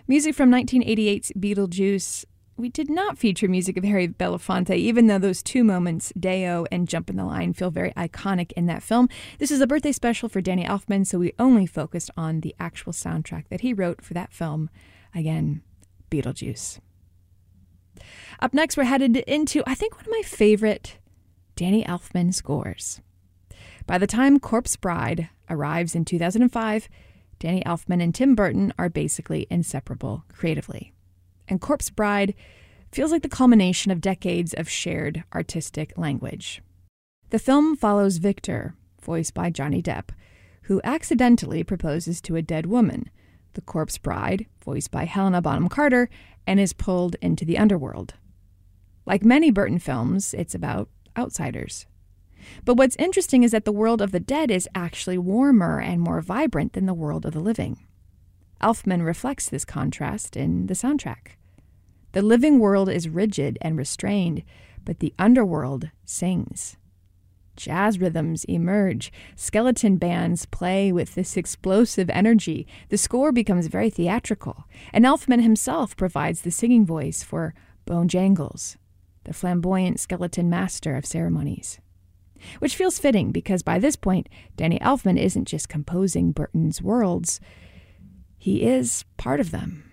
Music from 1988's Beetlejuice. We did not feature music of Harry Belafonte, even though those two moments, Deo and Jump in the Line, feel very iconic in that film. This is a birthday special for Danny Elfman, so we only focused on the actual soundtrack that he wrote for that film. Again, Beetlejuice. Up next, we're headed into, I think, one of my favorite Danny Elfman scores. By the time Corpse Bride arrives in 2005, Danny Elfman and Tim Burton are basically inseparable creatively. And Corpse Bride feels like the culmination of decades of shared artistic language. The film follows Victor, voiced by Johnny Depp, who accidentally proposes to a dead woman, the Corpse Bride, voiced by Helena Bonham Carter, and is pulled into the underworld. Like many Burton films, it's about outsiders. But what's interesting is that the world of the dead is actually warmer and more vibrant than the world of the living. Elfman reflects this contrast in the soundtrack. The living world is rigid and restrained, but the underworld sings. Jazz rhythms emerge. Skeleton bands play with this explosive energy. The score becomes very theatrical, and Elfman himself provides the singing voice for Bone Jangles, the flamboyant skeleton master of ceremonies. Which feels fitting because by this point, Danny Elfman isn't just composing Burton's worlds, he is part of them.